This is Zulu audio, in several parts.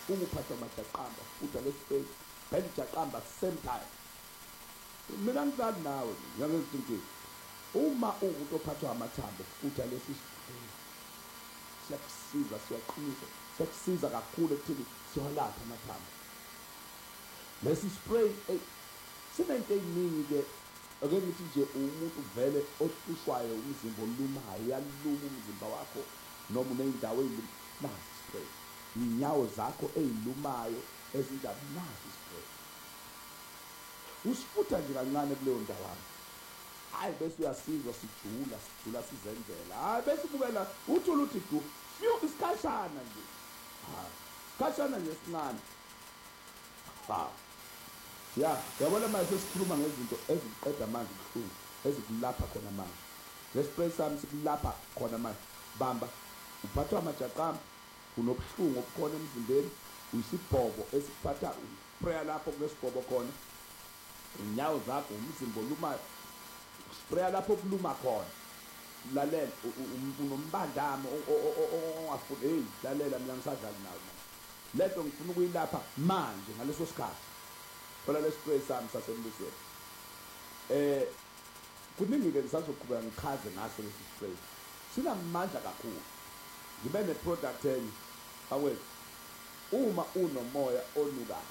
unguphathwa amajaqamba futhi lespray phela ijaqamba same time. Mina ngizali nawe ngiyazithi uma umuntu ophathwa amathambo futhi lesi spray siyakusiza siyaqinisa siyakusiza kakhulu ekuthini siyolapha amathambo. Lesi spray sinento eyiningi ke ake ngithi nje umuntu vele ohlushwayo umzimba olumayo yaluma umzimba wakho noma uney'ndawo nasi spray inyawo zakho ezilumayo ezinjani nasi spray usifutha nje kancane kuleyo ndawana hayi bese uyasizwa sijula sizenzela hayi bese ubukela uthula uthi du fiu isikhashana nje isikhashana nje esincane yabona manje sesikhuluma ngezinto eziqeda manje ubuhlungu ezikulapha khona manje le-spray sami sikulapha khona manje bamba uphathwa amajaqamba unobuhlungu obukhona emzimbeni uyisibhobo esikuphatha uspraya lapho kunesibhobo khona inyawo zakho umzimba olumayo uspraya lapho kuluma khona lalela unombandamo ongafuni hey lalela mina ngisadlali nawe lento ngifuna ukuyilapha manje ngaleso sikhathi thola le-spray sami sasembusweni kuningi-ke ngisazoqhubeka ngichaze ngaso lesi spray sinamandla kakhulu ngibe ne-product enye awethu uma unomoya onukayo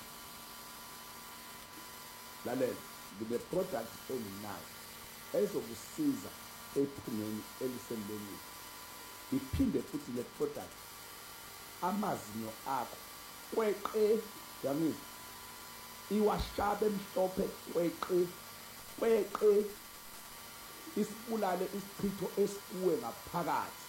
lalela ngine-product enginayo ezokusiza ephungeni elisembeni iphinde futhi le-product amazinyo akho kweqe yangizwa iwashabe mhlophe kweqe isibulale isichitho esikuwe ngaphakathi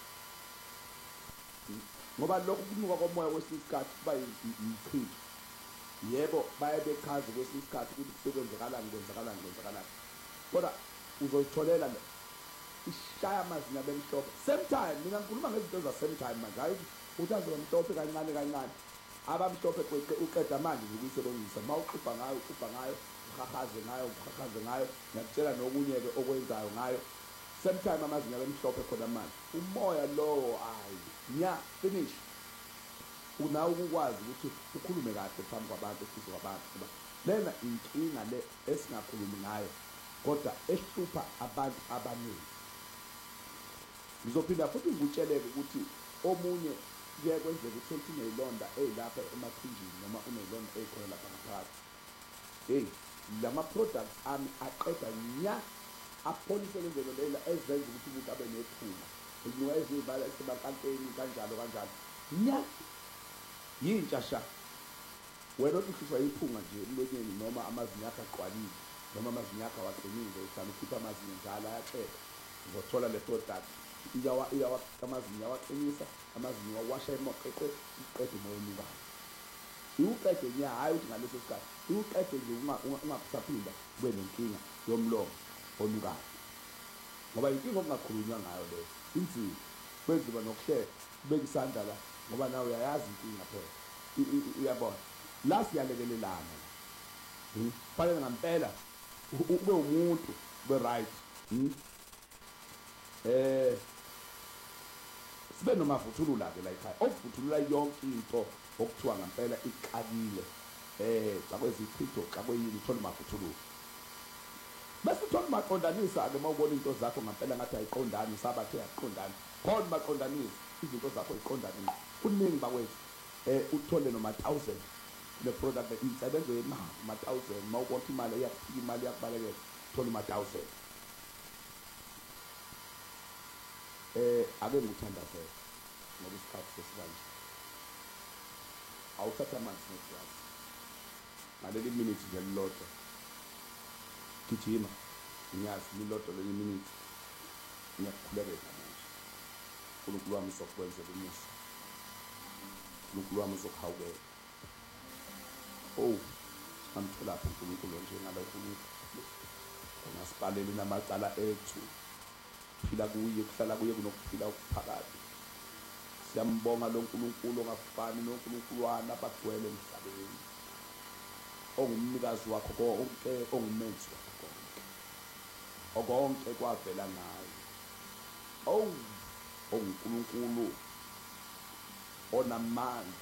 ngoba lokho kunuka komoya kwesinye isikhathi kuba yichitho yebo baye bechaza kwesinye isikhathi ukuthi kwenzakalani kodwa uzozitholela le ishaya amazinyo abemhlophe same time mina ngikhuluma ngezinto za-same time manje hayi ukuthi azomhlophe kancane abamhlophe uqeda manje ukuyisebenzisa uma uxubha ngayo uhahaze ngayo ngiyakutshela nokunye-ke okwenzayo ngayo same time amazinyo abemhlophe khona manje umoya lowo hayi finish unawo ukukwazi ukuthi ukhulume kahle phambi kwabantu futhi kwabantu kuba lena inkinga le esingakhulumi ngayo kodwa ehlupha abantu abaningi. Ngizophinda futhi ngikutsheleke ukuthi omunye kuye kwenzeka ukuthi uneyilonda eyilapha emathunjini noma uneyilonda eyikhona lapha ngaphakathi lama-products ami aqeda nya apholise lezelo lela ezenza ukuthi umuntu abe nephunga inuka eziyibala esebakampeni kanjalo nya yintsha sha wena othi uhlutshwa yiphunga nje emlonyeni noma amazinyo akho aqwalile noma amazinyo akho awaqinile uhlala ukhipha amazinyo njalo ayaqeda uzothola le product amazinyo awaqinisa amazinyo awasha emoqeqe iqede umoya onukayo iwuqede nya hayi ukuthi ngaleso sikhathi iwuqede nje ungakusaphinda kube nenkinga yomlomo onukayo ngoba inkinga okungakhulunywa ngayo leyo inzima kwenziwa nokuhleka kubeka isandla la ngoba nawe uyayazi inkinga phela uyabona la siyalekelelana fanele ngampela ube umuntu ube right sibe nomavuthulula-ke la ekhaya okuvuthulula yonke into okuthiwa ngampela iqalile xakwezichitho xakweyini uthole mavuthulula bese uthole maqondanisa-ke uma ubona into zakho ngampela ngathi ayiqondani sabathe ayiqondani khona maqondanisa izinto zakho yiqondanisa kuningi bakwethu uthole noma-1000 le product insebenzo yemali ma-1000 uma ubona imali iyafika imali yakubalekela uthole ma-1000 ake ngikuthandazele ngoba isikhathi sesikanje awuthatha amanzi neglasi ngaleli minute nje lilodwa gijima ngiyazi lilodwa leli minute ngiyakukhulekela manje uNkulunkulu wami uzokwenzela umusa uNkulunkulu wami uzokuhawukela amtholaphi uNkulunkulu nje ngalokho ungasipaleli namacala ethu phila kuye kuhlala kuye kunokuphila okuphakathi siyambonga lo nkulunkulu ongafani nonkulunkulu wana abagcwele emhlabeni ongumnikazi wakho konke ongumenzi wakho konke kwavela ngayo ongunkulunkulu onamandla